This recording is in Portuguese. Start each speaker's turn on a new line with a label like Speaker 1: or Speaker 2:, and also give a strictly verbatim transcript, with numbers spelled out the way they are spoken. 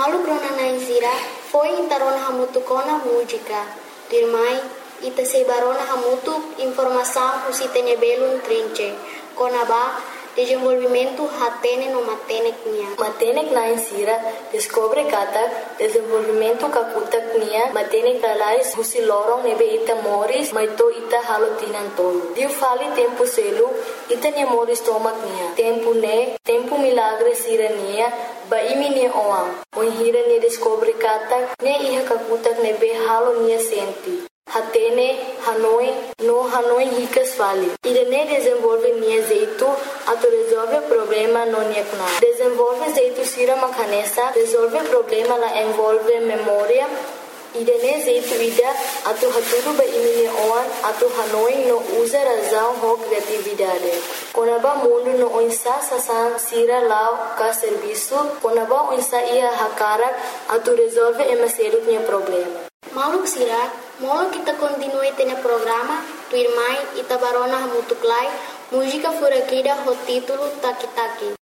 Speaker 1: Malu grona na insira, foi intarona hamutu kona música. Dirmai, ita sebarona hamutu informação usitene belun trinche. Kona ba, desenvolvimento hatene no matenek nia.
Speaker 2: Matenek na insira, descobre kata, desenvolvimento kakutak nia, matenek lalais husi lorong nebe ita moris, maito ita halotinan tolo. Diu fali tempo selu, ita nia moris tomak nia. Tempo ne, tempo milagre sira nia, ba imi nia oang. Moihira nia descobre kata, nia iha kakutak nebe halo nia senti. Hatene, Hanoi, no Hanoi ricas fali. Irene desenvolve nia zeito, ato resolve problema no nia kuna. Desenvolve zeito sira makanesa, resolve problema la envolve memória. Irene zeito ida, ato haturu ba imine oan, ato Hanoi no usa razão ho criatividade. Konaba mundo no oinsa sasan sira lao ka serviço, konaba oinsa ia hakarak, ato resolve emaselut nia problema.
Speaker 1: Maluk sira, molo kita continue tene programa, tu irmai ita barona hamutuklai, música furakida ho título Taki Taki.